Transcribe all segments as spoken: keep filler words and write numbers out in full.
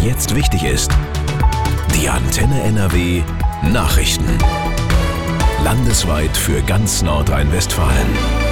jetzt wichtig ist. Die Antenne N R W Nachrichten. Landesweit für ganz Nordrhein-Westfalen.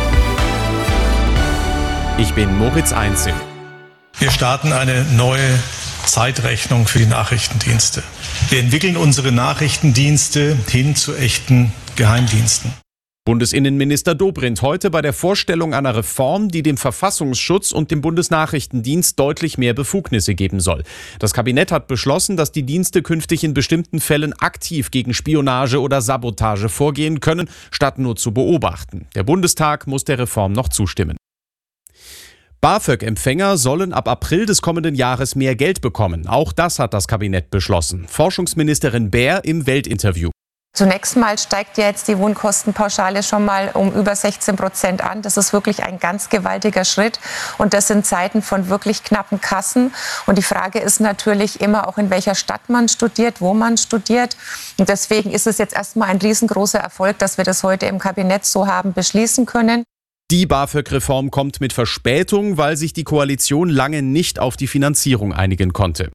Ich bin Moritz Einzel. Wir starten eine neue Zeitrechnung für die Nachrichtendienste. Wir entwickeln unsere Nachrichtendienste hin zu echten Geheimdiensten. Bundesinnenminister Dobrindt heute bei der Vorstellung einer Reform, die dem Verfassungsschutz und dem Bundesnachrichtendienst deutlich mehr Befugnisse geben soll. Das Kabinett hat beschlossen, dass die Dienste künftig in bestimmten Fällen aktiv gegen Spionage oder Sabotage vorgehen können, statt nur zu beobachten. Der Bundestag muss der Reform noch zustimmen. BAföG-Empfänger sollen ab April des kommenden Jahres mehr Geld bekommen. Auch das hat das Kabinett beschlossen. Forschungsministerin Baer im Weltinterview. Zunächst mal steigt ja jetzt die Wohnkostenpauschale schon mal um über sechzehn Prozent an. Das ist wirklich ein ganz gewaltiger Schritt. Und das in Zeiten von wirklich knappen Kassen. Und die Frage ist natürlich immer auch, in welcher Stadt man studiert, wo man studiert. Und deswegen ist es jetzt erstmal ein riesengroßer Erfolg, dass wir das heute im Kabinett so haben beschließen können. Die BAföG-Reform kommt mit Verspätung, weil sich die Koalition lange nicht auf die Finanzierung einigen konnte.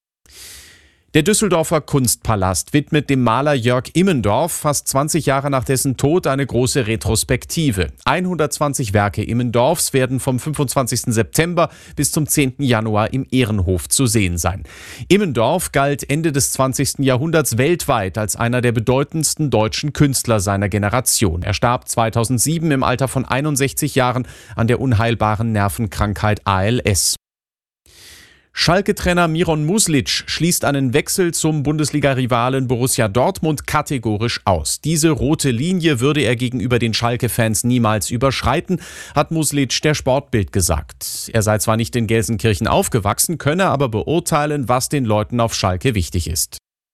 Der Düsseldorfer Kunstpalast widmet dem Maler Jörg Immendorf fast zwanzig Jahre nach dessen Tod eine große Retrospektive. hundertzwanzig Werke Immendorfs werden vom fünfundzwanzigsten September bis zum zehnten Januar im Ehrenhof zu sehen sein. Immendorf galt Ende des zwanzigsten Jahrhunderts weltweit als einer der bedeutendsten deutschen Künstler seiner Generation. Er starb zweitausendsieben im Alter von einundsechzig Jahren an der unheilbaren Nervenkrankheit A L S. Schalke-Trainer Miron Muslic schließt einen Wechsel zum Bundesliga-Rivalen Borussia Dortmund kategorisch aus. Diese rote Linie würde er gegenüber den Schalke-Fans niemals überschreiten, hat Muslic der Sportbild gesagt. Er sei zwar nicht in Gelsenkirchen aufgewachsen, könne aber beurteilen, was den Leuten auf Schalke wichtig ist.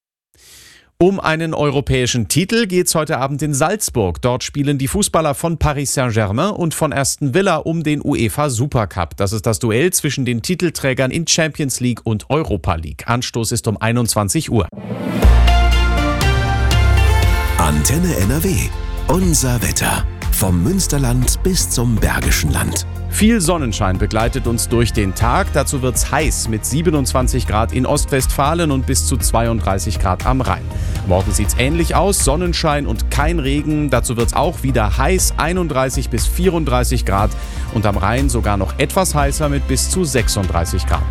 Um einen europäischen Titel geht's heute Abend in Salzburg. Dort spielen die Fußballer von Paris Saint-Germain und von Aston Villa um den UEFA Supercup. Das ist das Duell zwischen den Titelträgern in Champions League und Europa League. Anstoß ist um einundzwanzig Uhr. Antenne N R W. Unser Wetter. Vom Münsterland bis zum Bergischen Land. Viel Sonnenschein begleitet uns durch den Tag. Dazu wird's heiß mit siebenundzwanzig Grad in Ostwestfalen und bis zu zweiunddreißig Grad am Rhein. Morgen sieht's ähnlich aus, Sonnenschein und kein Regen. Dazu wird's auch wieder heiß, einunddreißig bis vierunddreißig Grad und am Rhein sogar noch etwas heißer mit bis zu sechsunddreißig Grad.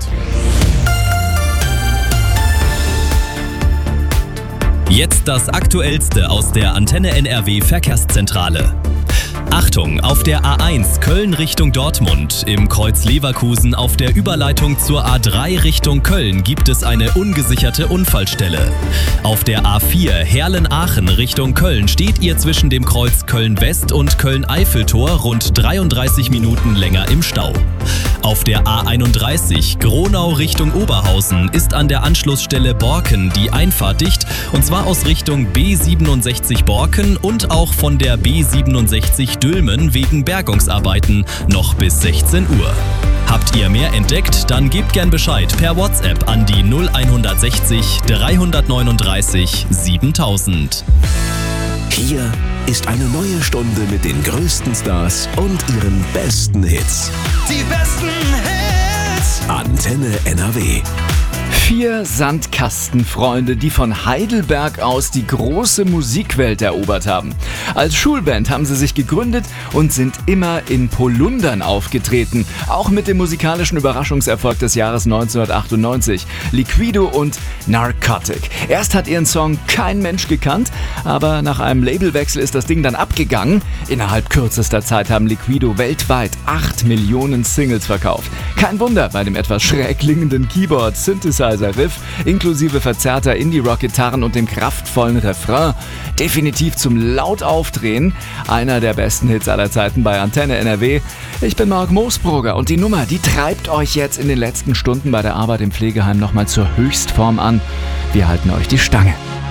Jetzt das Aktuellste aus der Antenne N R W Verkehrszentrale. Achtung, auf der A eins Köln Richtung Dortmund, im Kreuz Leverkusen auf der Überleitung zur A drei Richtung Köln gibt es eine ungesicherte Unfallstelle. Auf der A vier Herlen-Aachen Richtung Köln steht ihr zwischen dem Kreuz Köln-West und Köln-Eiffeltor rund dreiunddreißig Minuten länger im Stau. Auf der A einunddreißig Gronau Richtung Oberhausen ist an der Anschlussstelle Borken die Einfahrt dicht, und zwar aus Richtung B siebenundsechzig Borken und auch von der B siebenundsechzig Dülmen wegen Bergungsarbeiten noch bis sechzehn Uhr. Habt ihr mehr entdeckt? Dann gebt gern Bescheid per WhatsApp an die null hundertsechzig dreihundertneununddreißig siebentausend. Hier ist eine neue Stunde mit den größten Stars und ihren besten Hits. Die besten Hits. Antenne N R W. Vier Sandkastenfreunde, die von Heidelberg aus die große Musikwelt erobert haben. Als Schulband haben sie sich gegründet und sind immer in Polundern aufgetreten. Auch mit dem musikalischen Überraschungserfolg des Jahres neunzehnhundertachtundneunzig. Liquido und Narcotic. Erst hat ihren Song kein Mensch gekannt, aber nach einem Labelwechsel ist das Ding dann abgegangen. Innerhalb kürzester Zeit haben Liquido weltweit acht Millionen Singles verkauft. Kein Wunder bei dem etwas schräg klingenden Keyboard, Synthesizer, Riff, inklusive verzerrter Indie-Rock-Gitarren und dem kraftvollen Refrain. Definitiv zum laut aufdrehen. Einer der besten Hits aller Zeiten bei Antenne N R W. Ich bin Marc Moosbrugger und die Nummer, die treibt euch jetzt in den letzten Stunden bei der Arbeit im Pflegeheim nochmal zur Höchstform an. Wir halten euch die Stange.